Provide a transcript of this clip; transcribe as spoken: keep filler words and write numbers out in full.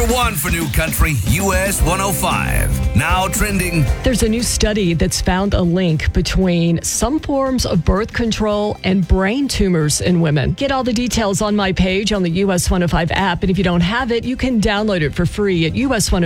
Number one for New Country, U S one oh five. Now trending. There's a new study that's found a link between some forms of birth control and brain tumors in women. Get all the details on my page on the U S one oh five app. And if you don't have it, you can download it for free at U S one oh five.